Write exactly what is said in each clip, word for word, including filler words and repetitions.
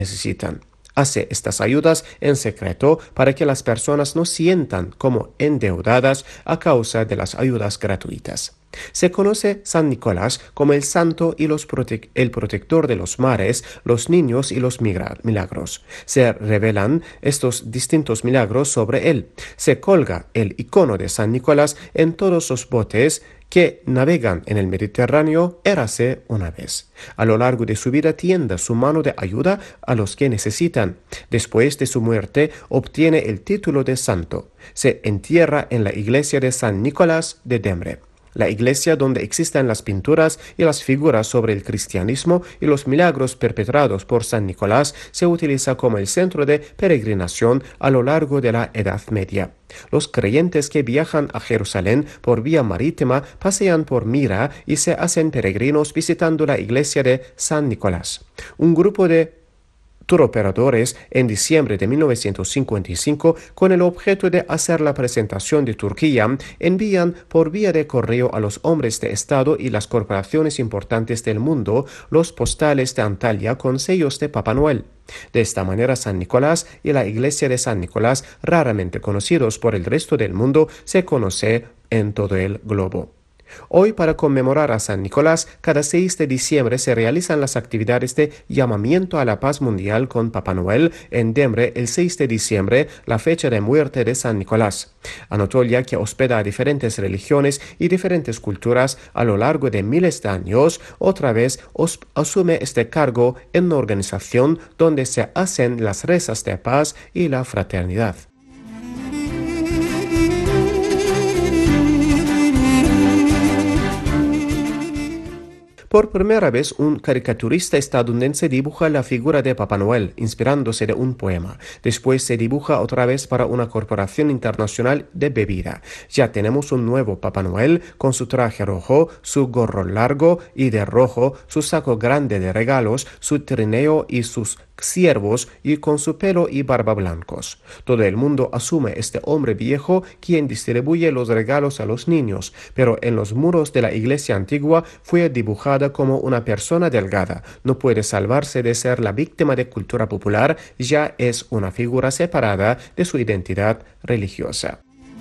necesitan. Hace estas ayudas en secreto para que las personas no sientan como endeudadas a causa de las ayudas gratuitas. Se conoce San Nicolás como el santo y los prote- el protector de los mares, los niños y los migra- milagros. Se revelan estos distintos milagros sobre él. Se colga el icono de San Nicolás en todos los botes que navegan en el Mediterráneo, érase una vez. A lo largo de su vida tiende su mano de ayuda a los que necesitan. Después de su muerte obtiene el título de santo. Se entierra en la iglesia de San Nicolás de Demre, la iglesia donde existen las pinturas y las figuras sobre el cristianismo y los milagros perpetrados por San Nicolás. Se utiliza como el centro de peregrinación a lo largo de la Edad Media. Los creyentes que viajan a Jerusalén por vía marítima pasean por Mira y se hacen peregrinos visitando la iglesia de San Nicolás. Un grupo de turoperadores en diciembre de mil novecientos cincuenta y cinco, con el objeto de hacer la presentación de Turquía, envían por vía de correo a los hombres de Estado y las corporaciones importantes del mundo los postales de Antalya con sellos de Papá Noel. De esta manera, San Nicolás y la iglesia de San Nicolás, raramente conocidos por el resto del mundo, se conoce en todo el globo. Hoy, para conmemorar a San Nicolás, cada seis de diciembre se realizan las actividades de llamamiento a la paz mundial con Papá Noel en Demre el seis de diciembre, la fecha de muerte de San Nicolás. Anatolia, que hospeda a diferentes religiones y diferentes culturas a lo largo de miles de años, otra vez asume este cargo en una organización donde se hacen las rezas de paz y la fraternidad. Por primera vez, un caricaturista estadounidense dibuja la figura de Papá Noel, inspirándose de un poema. Después se dibuja otra vez para una corporación internacional de bebida. Ya tenemos un nuevo Papá Noel con su traje rojo, su gorro largo y de rojo, su saco grande de regalos, su trineo y sus ciervos y con su pelo y barba blancos. Todo el mundo asume este hombre viejo quien distribuye los regalos a los niños, pero en los muros de la iglesia antigua fue dibujada como una persona delgada. No puede salvarse de ser la víctima de cultura popular, ya es una figura separada de su identidad religiosa.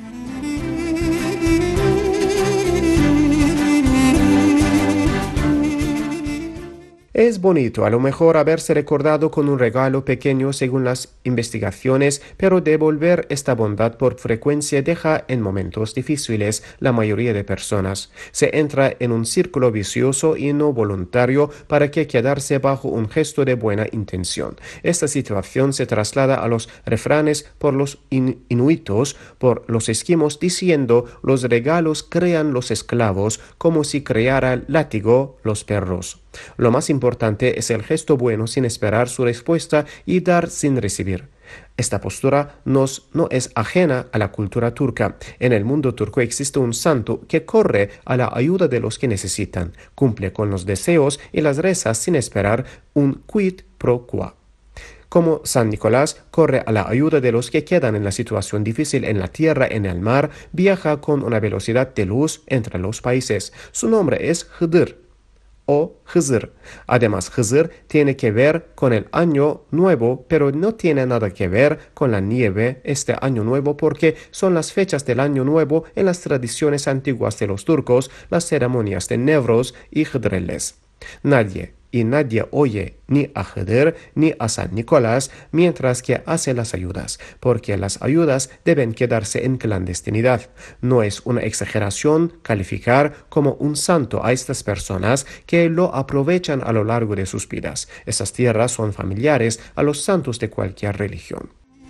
Es bonito a lo mejor haberse recordado con un regalo pequeño según las investigaciones, pero devolver esta bondad por frecuencia deja en momentos difíciles la mayoría de personas. Se entra en un círculo vicioso y no voluntario para que quedarse bajo un gesto de buena intención. Esta situación se traslada a los refranes por los in inuitos, por los esquimos, diciendo: los regalos crean los esclavos, como si creara el látigo los perros. Lo más importante es el gesto bueno sin esperar su respuesta y dar sin recibir. Esta postura nos, no es ajena a la cultura turca. En el mundo turco existe un santo que corre a la ayuda de los que necesitan, cumple con los deseos y las rezas sin esperar un quid pro quo. Como San Nicolás, corre a la ayuda de los que quedan en la situación difícil en la tierra, en el mar, viaja con una velocidad de luz entre los países. Su nombre es Hıdır o Hızır. Además, Hızır tiene que ver con el año nuevo, pero no tiene nada que ver con la nieve este año nuevo, porque son las fechas del año nuevo en las tradiciones antiguas de los turcos, las ceremonias de Nevroz y Hıdrellez. Nadie y nadie oye ni a Hıdır ni a San Nicolás mientras que hace las ayudas, porque las ayudas deben quedarse en clandestinidad. No es una exageración calificar como un santo a estas personas que lo aprovechan a lo largo de sus vidas. Esas tierras son familiares a los santos de cualquier religión.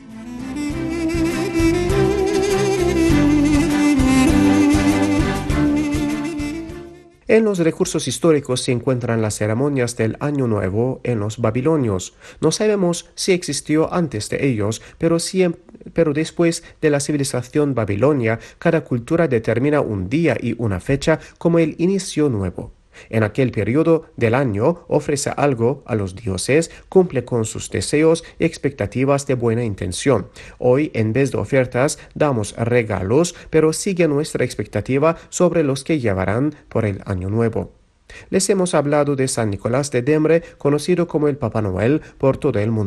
En los recursos históricos se encuentran las ceremonias del Año Nuevo en los babilonios. No sabemos si existió antes de ellos, pero, siempre, pero después de la civilización babilonia, cada cultura determina un día y una fecha como el inicio nuevo. En aquel periodo del año ofrece algo a los dioses, cumple con sus deseos y expectativas de buena intención. Hoy, en vez de ofertas, damos regalos, pero sigue nuestra expectativa sobre los que llevarán por el año nuevo. Les hemos hablado de San Nicolás de Demre, conocido como el Papá Noel por todo el mundo.